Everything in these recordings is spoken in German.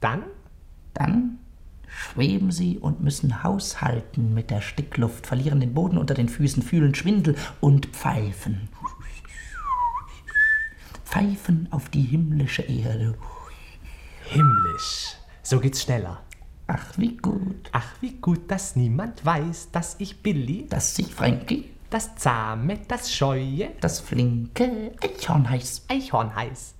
Dann? Dann schweben sie und müssen haushalten mit der Stickluft, verlieren den Boden unter den Füßen, fühlen Schwindel und pfeifen. Pfeifen auf die himmlische Erde. Himmlisch. So geht's schneller. Ach, wie gut. Ach, wie gut, dass niemand weiß, dass ich Billy, Dass sich Frankie, das Zahme, das Scheue, das flinke Eichhorn heiß. Eichhorn heiß.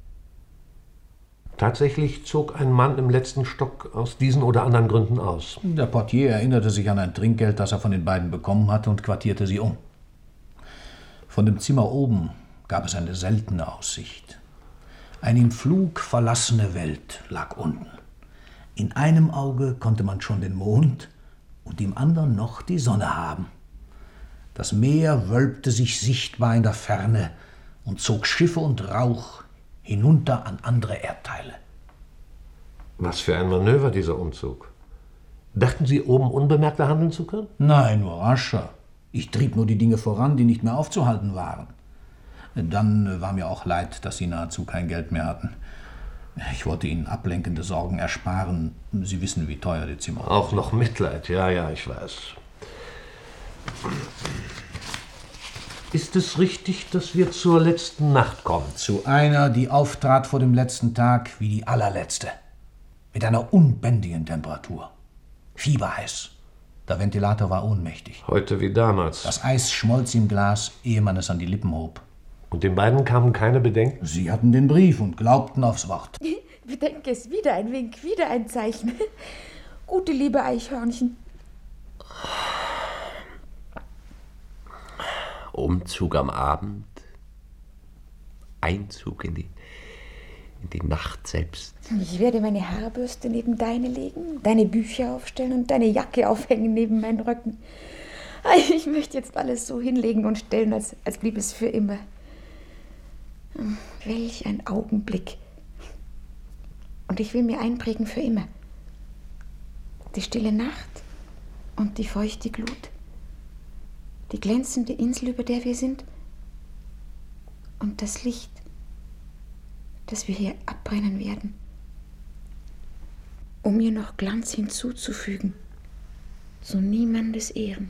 Tatsächlich zog ein Mann im letzten Stock aus diesen oder anderen Gründen aus. Der Portier erinnerte sich an ein Trinkgeld, das er von den beiden bekommen hatte, und quartierte sie um. Von dem Zimmer oben gab es eine seltene Aussicht. Eine im Flug verlassene Welt lag unten. In einem Auge konnte man schon den Mond und im anderen noch die Sonne haben. Das Meer wölbte sich sichtbar in der Ferne und zog Schiffe und Rauch hinunter an andere Erdteile. Was für ein Manöver, dieser Umzug. Dachten Sie, oben unbemerkter handeln zu können? Nein, nur rascher. Ich trieb nur die Dinge voran, die nicht mehr aufzuhalten waren. Dann war mir auch leid, dass Sie nahezu kein Geld mehr hatten. Ich wollte Ihnen ablenkende Sorgen ersparen. Sie wissen, wie teuer die Zimmer sind. Auch noch Mitleid, ja, ich weiß. Ist es richtig, dass wir zur letzten Nacht kommen? Zu einer, die auftrat vor dem letzten Tag wie die allerletzte. Mit einer unbändigen Temperatur. Fieberheiß. Der Ventilator war ohnmächtig. Heute wie damals. Das Eis schmolz im Glas, ehe man es an die Lippen hob. Und den beiden kamen keine Bedenken? Sie hatten den Brief und glaubten aufs Wort. Bedenke es, wieder ein Wink, wieder ein Zeichen. Gute liebe Eichhörnchen. Umzug am Abend, Einzug in die Nacht selbst. Ich werde meine Haarbürste neben deine legen, deine Bücher aufstellen und deine Jacke aufhängen neben meinen Röcken. Ich möchte jetzt alles so hinlegen und stellen, als blieb es für immer. Welch ein Augenblick. Und ich will mir einprägen für immer. Die stille Nacht und die feuchte Glut. Die glänzende Insel, über der wir sind. Und das Licht, das wir hier abbrennen werden. Um ihr noch Glanz hinzuzufügen. Zu niemandes Ehren.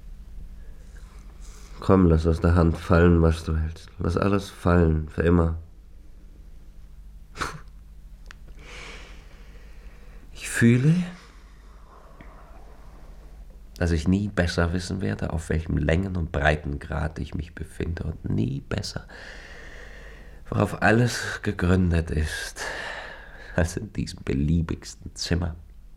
Komm, lass aus der Hand fallen, was du hältst. Lass alles fallen, für immer. Ich fühle, dass ich nie besser wissen werde, auf welchem Längen- und Breitengrad ich mich befinde, und nie besser, worauf alles gegründet ist, als in diesem beliebigsten Zimmer.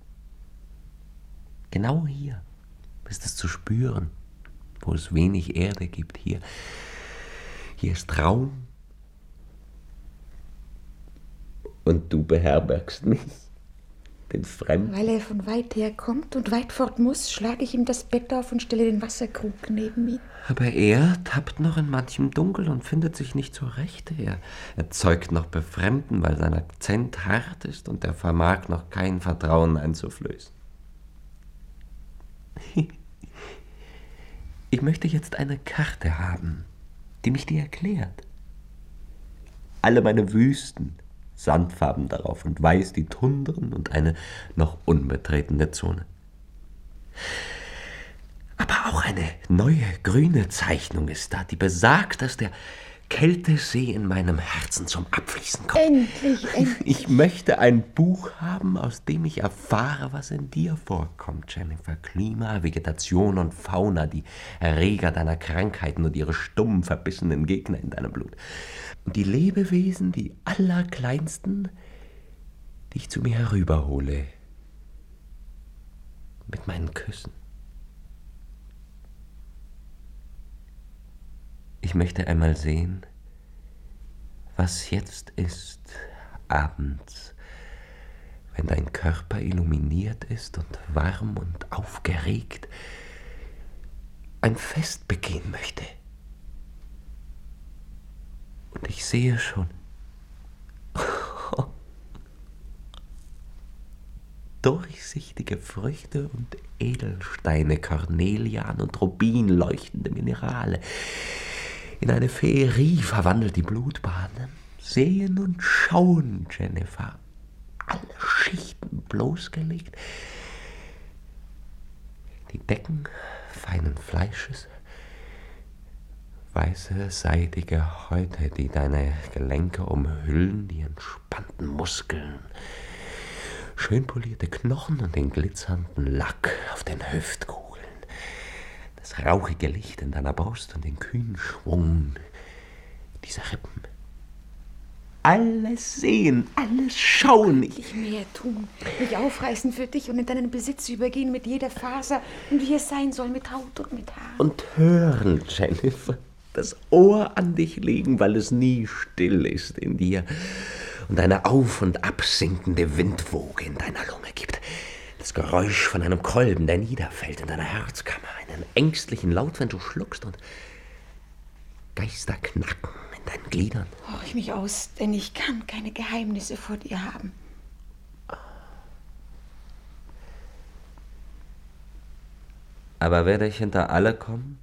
Genau hier ist es zu spüren, wo es wenig Erde gibt. Hier ist Raum, und du beherbergst mich, den Fremden. Weil er von weit her kommt und weit fort muss, schlage ich ihm das Bett auf und stelle den Wasserkrug neben ihn. Aber er tappt noch in manchem Dunkel und findet sich nicht zurecht. Er erzeugt noch Befremden, weil sein Akzent hart ist, und er vermag noch kein Vertrauen einzuflößen. Ich möchte jetzt eine Karte haben, die mich dir erklärt. Alle meine Wüsten, Sandfarben darauf und weiß die Tundren und eine noch unbetretene Zone. Aber auch eine neue grüne Zeichnung ist da, die besagt, dass der Kältesee in meinem Herzen zum Abfließen kommt. Endlich. Ich möchte ein Buch haben, aus dem ich erfahre, was in dir vorkommt, Jennifer. Klima, Vegetation und Fauna, die Erreger deiner Krankheiten und ihre stumm verbissenen Gegner in deinem Blut. Und die Lebewesen, die allerkleinsten, die ich zu mir herüberhole. Mit meinen Küssen. Ich möchte einmal sehen, was jetzt ist, abends, wenn dein Körper illuminiert ist und warm und aufgeregt ein Fest begehen möchte. Und ich sehe schon durchsichtige Früchte und Edelsteine, Kornelian und Rubin, leuchtende Minerale. In eine Feerie verwandelt die Blutbahnen. Sehen und schauen, Jennifer. Alle bloßgelegt. Die Decken feinen Fleisches, weiße, seidige Häute, die deine Gelenke umhüllen, die entspannten Muskeln, schön polierte Knochen und den glitzernden Lack auf den Hüftkugeln, das rauchige Licht in deiner Brust und den kühnen Schwung dieser Rippen. Alles sehen, alles schauen. Ich mehr tun, mich aufreißen für dich und in deinen Besitz übergehen mit jeder Faser und wie es sein soll, mit Haut und mit Haar. Und hören, Jennifer, das Ohr an dich legen, weil es nie still ist in dir und eine auf- und absinkende Windwoge in deiner Lunge gibt. Das Geräusch von einem Kolben, der niederfällt in deiner Herzkammer, einen ängstlichen Laut, wenn du schluckst und Geister knacken in deinen Gliedern. Horch ich mich aus, denn ich kann keine Geheimnisse vor dir haben. Aber werde ich hinter alle kommen?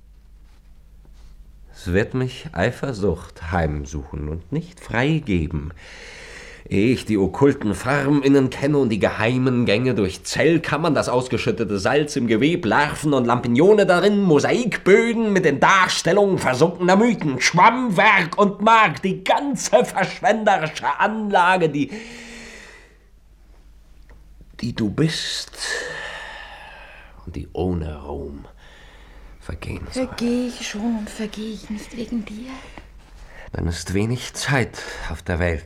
Es wird mich Eifersucht heimsuchen und nicht freigeben, ehe ich die okkulten Farben innen kenne und die geheimen Gänge durch Zellkammern, das ausgeschüttete Salz im Geweb, Larven und Lampignone darin, Mosaikböden mit den Darstellungen versunkener Mythen, Schwammwerk und Mark, die ganze verschwenderische Anlage, die du bist und die ohne Ruhm vergehen soll. Vergehe ich schon und vergehe ich nicht wegen dir? Dann ist wenig Zeit auf der Welt.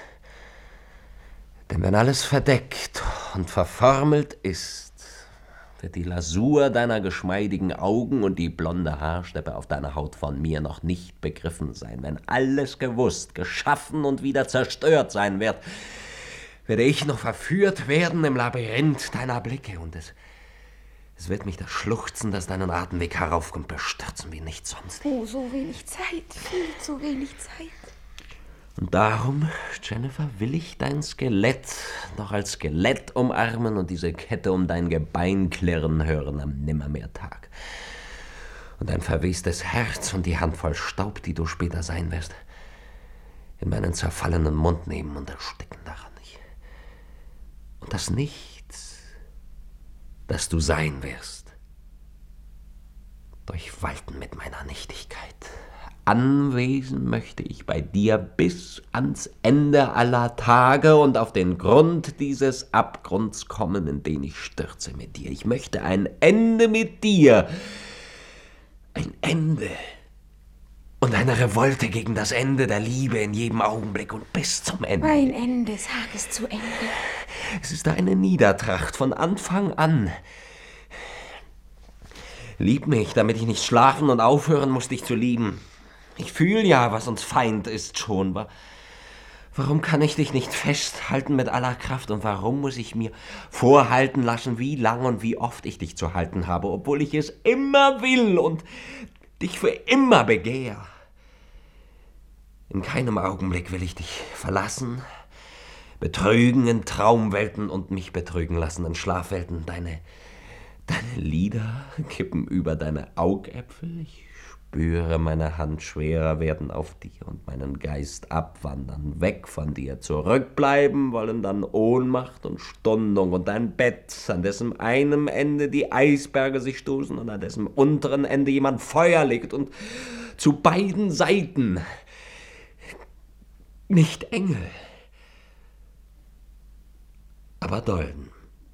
Denn wenn alles verdeckt und verformelt ist, wird die Lasur deiner geschmeidigen Augen und die blonde Haarsteppe auf deiner Haut von mir noch nicht begriffen sein. Wenn alles gewusst, geschaffen und wieder zerstört sein wird, werde ich noch verführt werden im Labyrinth deiner Blicke und es wird mich das Schluchzen, das deinen Atemweg heraufkommt, bestürzen wie nichts sonst. Oh, so wenig Zeit, viel zu wenig Zeit. Und darum, Jennifer, will ich dein Skelett noch als Skelett umarmen und diese Kette um dein Gebein klirren hören am Nimmermehrtag. Und dein verwestes Herz und die Handvoll Staub, die du später sein wirst, in meinen zerfallenen Mund nehmen und ersticken daran. Und das Nichts, das du sein wirst, durchwalten mit meiner Nichtigkeit. Anwesen möchte ich bei dir bis ans Ende aller Tage und auf den Grund dieses Abgrunds kommen, in den ich stürze mit dir. Ich möchte ein Ende mit dir. Ein Ende. Und eine Revolte gegen das Ende der Liebe in jedem Augenblick und bis zum Ende. Ein Ende, sag es zu Ende. Es ist eine Niedertracht von Anfang an. Lieb mich, damit ich nicht schlafen und aufhören muss, dich zu lieben. Ich fühl ja, was uns Feind ist schon. Warum kann ich dich nicht festhalten mit aller Kraft? Und warum muss ich mir vorhalten lassen, wie lang und wie oft ich dich zu halten habe, obwohl ich es immer will und dich für immer begehre? In keinem Augenblick will ich dich verlassen, betrügen in Traumwelten und mich betrügen lassen in Schlafwelten. Deine Lider kippen über deine Augäpfel. Ich spüre meine Hand schwerer werden auf dir und meinen Geist abwandern, weg von dir. Zurückbleiben wollen dann Ohnmacht und Stundung und ein Bett, an dessen einem Ende die Eisberge sich stoßen und an dessen unteren Ende jemand Feuer legt und zu beiden Seiten nicht Engel, aber Dolden.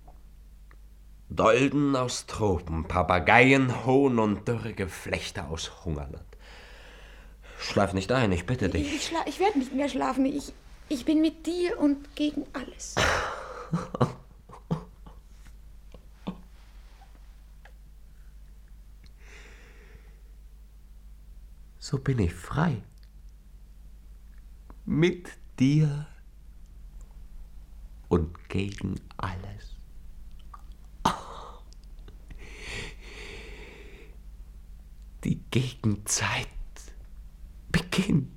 Dolden aus Tropen, Papageien, Hohn und dürre Geflechte aus Hungerland. Schlaf nicht ein, ich bitte dich. Ich werde nicht mehr schlafen. Ich bin mit dir und gegen alles. So bin ich frei. Mit dir und gegen alles. Die Gegenzeit beginnt.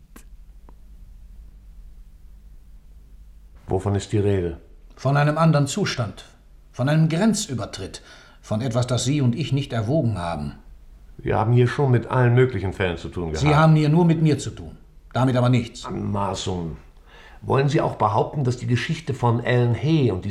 Wovon ist die Rede? Von einem anderen Zustand, von einem Grenzübertritt, von etwas, das Sie und ich nicht erwogen haben. Wir haben hier schon mit allen möglichen Fällen zu tun gehabt. Sie haben hier nur mit mir zu tun, damit aber nichts. Anmaßung. Wollen Sie auch behaupten, dass die Geschichte von Ellen Hay und die